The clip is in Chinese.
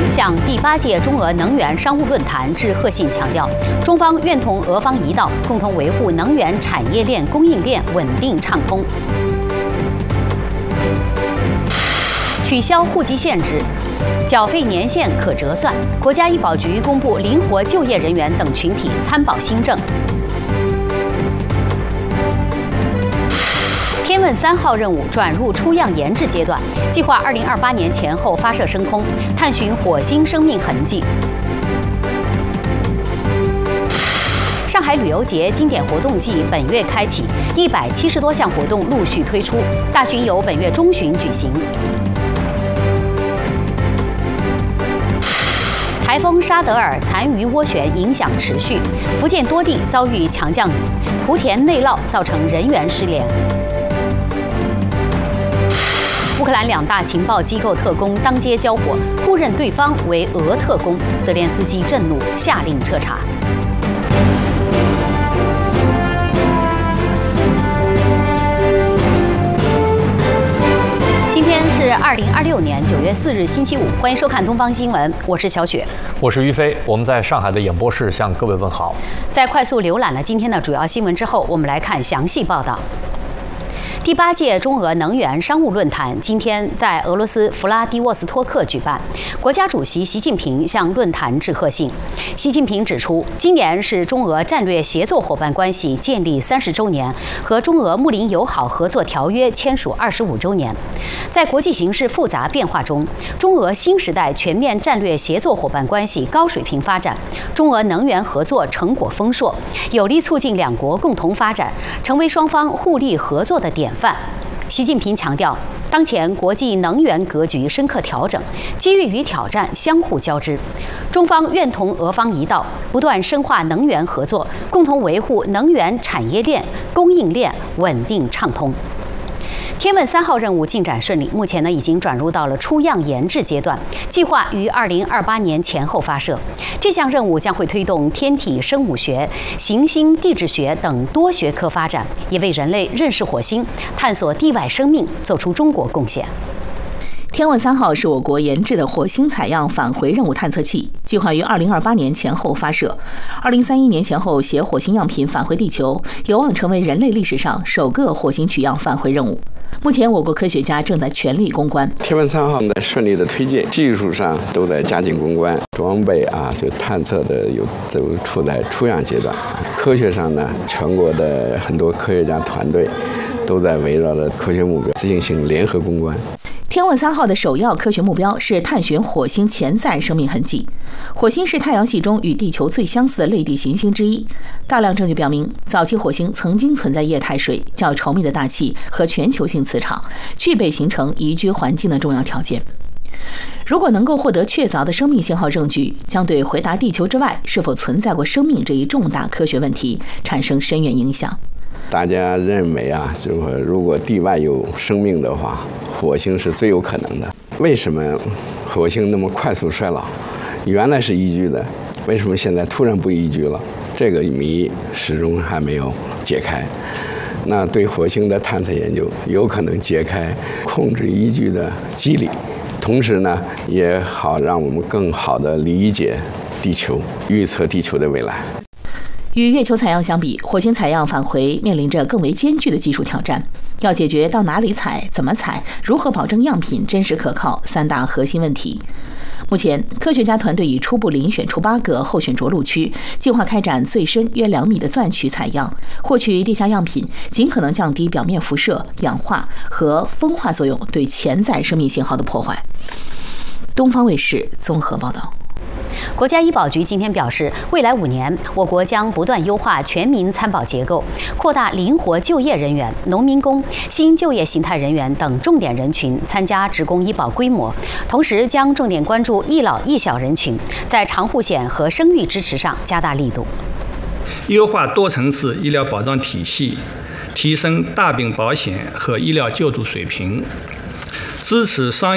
向第8届中俄能源商务论坛致贺信，强调中方愿同俄方一道，共同维护能源产业链供应链稳定畅通。取消户籍限制，缴费年限可折算。国家医保局公布灵活就业人员等群体参保新政。天问3号任务转入出样研制阶段，计划2028年前后发射升空，探寻火星生命痕迹。上海旅游节经典活动季本月开启，170多项活动陆续推出，大巡游本月中旬举行。台风沙德尔残余涡旋影响持续，福建多地遭遇强降雨，莆田内涝造成人员失联。乌克兰2大情报机构特工当街交火，互认对方为俄特工，泽连斯基震怒，下令彻查。今天是2026年9月4日，星期五，欢迎收看《东方新闻》，我是小雪， 我是于飞，我们在上海的演播室向各位问好。 在快速浏览了今天的主要新闻之后，我们来看详细报道。第8届中俄能源商务论坛今天在俄罗斯弗拉迪沃斯托克举办，国家主席习近平向论坛致贺信。习近平指出，今年是中俄战略协作伙伴关系建立30周年和中俄睦邻友好合作条约签署25周年。在国际形势复杂变化中，中俄新时代全面战略协作伙伴关系高水平发展，中俄能源合作成果丰硕，有力促进两国共同发展，成为双方互利合作的典范。习近平强调，当前国际能源格局深刻调整，机遇与挑战相互交织。中方愿同俄方一道，不断深化能源合作，共同维护能源产业链供应链稳定畅通。天问3号任务进展顺利，目前已经转入到了出样研制阶段，计划于2028年前后发射。这项任务将会推动天体生物学、行星地质学等多学科发展，也为人类认识火星、探索地外生命做出中国贡献。 天问3号是我国研制的火星采样返回任务探测器，计划于2028年前后发射，2031年前后携火星样品返回地球，有望成为人类历史上首个火星取样返回任务。目前，我国科学家正在全力攻关。 天问3号的顺利的推进，技术上都在加紧攻关，装备就探测的都处在出样阶段。科学上呢，全国的很多科学家团队都在围绕着科学目标进行联合攻关。 天问3号的首要科学目标是探寻火星潜在生命痕迹。火星是太阳系中与地球最相似的类地行星之一，大量证据表明，早期火星曾经存在液态水、较稠密的大气和全球性磁场，具备形成宜居环境的重要条件。如果能够获得确凿的生命信号证据，将对回答地球之外是否存在过生命这一重大科学问题产生深远影响。 大家认为就是说，如果地外有生命的话，火星是最有可能的。为什么火星那么快速衰老？原来是宜居的，为什么现在突然不宜居了？这个谜始终还没有解开。那对火星的探测研究有可能揭开控制宜居的机理，同时呢，也好让我们更好地理解地球，预测地球的未来。 与月球采样相比，火星采样返回面临着更为艰巨的技术挑战，要解决到哪里采、怎么采、如何保证样品真实可靠3大核心问题。目前，科学家团队已初步遴选出8个候选着陆区，计划开展最深约2米的钻区采样，获取地下样品，尽可能降低表面辐射、氧化和风化作用对潜在生命信号的破坏。东方卫视综合报道。 国家医保局今天表示，未来5年，我国将不断优化全民参保结构，扩大灵活就业人员、农民工、新就业形态人员等重点人群参加职工医保规模，同时将重点关注易老易小人群，在长护险和生育支持上加大力度， 优化多层次医疗保障体系，提升大病保险和医疗救助水平，支持商业